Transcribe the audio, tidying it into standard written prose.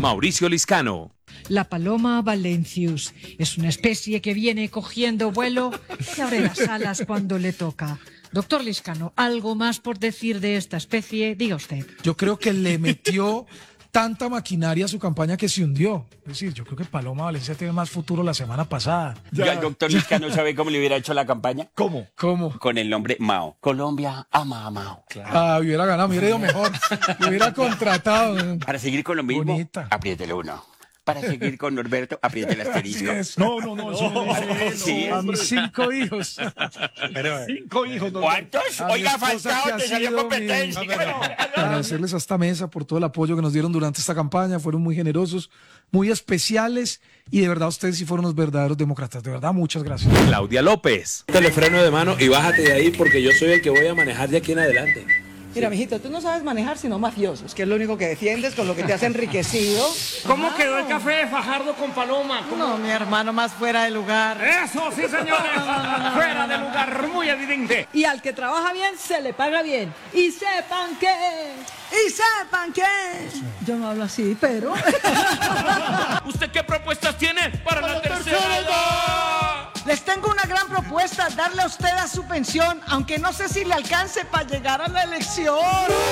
Mauricio Liscano. La paloma valencius es una especie que viene cogiendo vuelo y abre las alas cuando le toca. Doctor Liscano, ¿algo más por decir de esta especie? Diga usted. Yo creo que le metió tanta maquinaria a su campaña que se hundió. Es decir, yo creo que Paloma Valencia tiene más futuro la semana pasada. Ya, el doctor Liscano sabe cómo le hubiera hecho la campaña. ¿Cómo? Con el nombre Mao. Colombia ama a Mao. Claro. Ah, hubiera ganado, me hubiera ido mejor. Me hubiera contratado. Para seguir con lo mismo, Bonita. apriétele uno. Para seguir con Norberto, apriete el asterisco. No, Sí, a mis 5 hijos. 5 hijos. ¿Cuántos? A mi Oiga, esposa, que faltado, ha te salió sido competencia. Agradecerles a esta mesa por todo el apoyo que nos dieron durante esta campaña. Fueron muy generosos, muy especiales y de verdad ustedes sí fueron los verdaderos demócratas. De verdad, muchas gracias. Claudia López. Te le freno de mano y bájate de ahí porque yo soy el que voy a manejar de aquí en adelante. Mira, mijito, tú no sabes manejar sino mafiosos, que es lo único que defiendes, con lo que te has enriquecido. ¿Cómo quedó el café de Fajardo con Paloma? No, mi hermano, más fuera de lugar. Eso, sí, señores. Fuera de lugar, muy evidente. Y al que trabaja bien, se le paga bien. Y sepan que... Yo no hablo así, pero... ¿Usted qué propuestas tiene para la tercera edad? Les tengo una gran propuesta, darle a usted a su pensión, aunque no sé si le alcance para llegar a la elección.